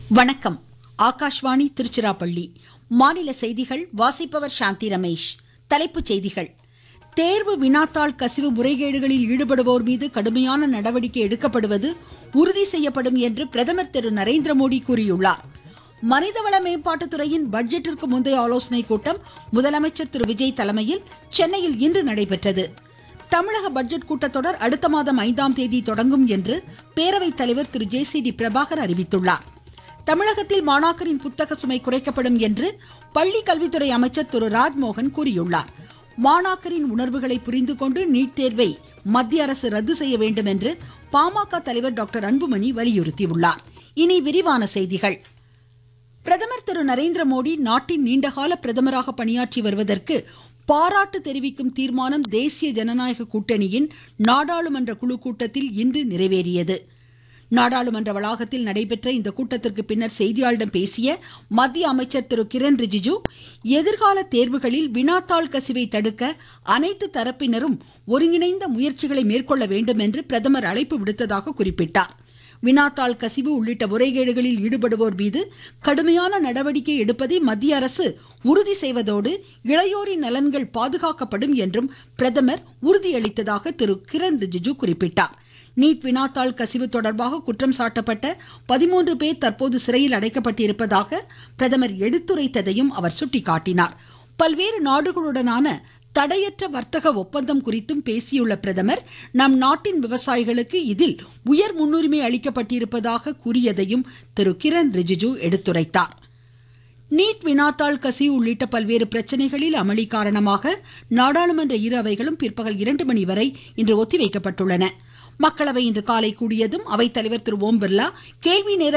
வணக்கம். ஆகாஷ்வாணி திருச்சிராப்பள்ளி. மாநில செய்திகள் வாசிப்பவர் சாந்தி ரமேஷ். தலைப்புச் செய்திகள். தேர்வு வினாத்தாள் கசிவு முறைகேடுகளில் ஈடுபடுவோர் மீது கடுமையான நடவடிக்கை எடுக்கப்படுவது உறுதி செய்யப்படும் என்று பிரதமர் திரு நரேந்திர மோடி கூறியுள்ளார். மனிதவள மேம்பாட்டுத்துறையின் பட்ஜெட்டிற்கு முந்தைய ஆலோசனைக் கூட்டம் முதலமைச்சர் திரு விஜய் தலைமையில் சென்னையில் இன்று நடைபெற்றது. தமிழக பட்ஜெட் கூட்டத்தொடர் அடுத்த மாதம் 5ஆம் தேதி தொடங்கும் என்று பேரவைத் தலைவர் திரு ஜே.சி.டி. பிரபாகர் அறிவித்துள்ளார். தமிழகத்தில் மாணாக்கரின் புத்தக சுமை குறைக்கப்படும் என்று பள்ளி கல்வித்துறை அமைச்சர் திரு ராஜ்மோகன் கூறியுள்ளார். மாணாக்கரின் உணர்வுகளை புரிந்து கொண்டு நீட் தேர்வை மத்திய அரசு ரத்து செய்ய வேண்டும் என்று பாமக தலைவர் டாக்டர் அன்புமணி வலியுறுத்தியுள்ளார். இனி விரிவான செய்திகள். பிரதமர் திரு நரேந்திர மோடி நாட்டின் நீண்டகால பிரதமராக பணியாற்றி வருவதற்கு பாராட்டு தெரிவிக்கும் தீர்மானம் தேசிய ஜனநாயக கூட்டணியின் நாடாளுமன்ற குழு கூட்டத்தில் இன்று நிறைவேறியது. நாடாளுமன்ற வளாகத்தில் நடைபெற்ற இந்த கூட்டத்திற்கு பின்னர் செய்தியாளர்களிடம் பேசிய மத்திய அமைச்சர் திரு கிரண் ரிஜிஜு, எதிர்கால தேர்வுகளில் வினாத்தாள் கசிவை தடுக்க அனைத்து தரப்பினரும் ஒருங்கிணைந்த முயற்சிகளை மேற்கொள்ள வேண்டும் என்று பிரதமர் அழைப்பு விடுத்ததாக குறிப்பிட்டார். வினாத்தாள் கசிவு உள்ளிட்ட முறைகேடுகளில் ஈடுபடுவோர் மீது கடுமையான நடவடிக்கை எடுப்பதை மத்திய அரசு உறுதி செய்வதோடு இளையோரின் நலன்கள் பாதுகாக்கப்படும் என்றும் பிரதமர் உறுதியளித்ததாக திரு கிரண் ரிஜிஜு குறிப்பிட்டார். நீட் வினாத்தாள் கசிவு தொடர்பாக குற்றம் சாட்டப்பட்ட 13 பேர் தற்போது சிறையில் அடைக்கப்பட்டிருப்பதாக பிரதமர் எடுத்துரைத்ததையும் அவர் சுட்டிக்காட்டினார். பல்வேறு நாடுகளுடனான தடையற்ற வர்த்தக ஒப்பந்தம் குறித்தும் பேசியுள்ள பிரதமர், நம் நாட்டின் விவசாயிகளுக்கு இதில் உயர் முன்னுரிமை அளிக்கப்பட்டிருப்பதாக கூறியதையும் திரு கிரண் ரிஜிஜு எடுத்துரைத்தார். நீட் வினாத்தாள் கசிவு உள்ளிட்ட பல்வேறு பிரச்சனைகளில் அமளி காரணமாக நாடாளுமன்ற இரு அவைகளும் பிற்பகல் 2 மணி வரை இன்று ஒத்திவைக்கப்பட்டுள்ளன. மக்களவை இன்று காலை கூடியதும் அவைத்தலைவர் திரு ஓம் பிர்லா கேள்வி நேர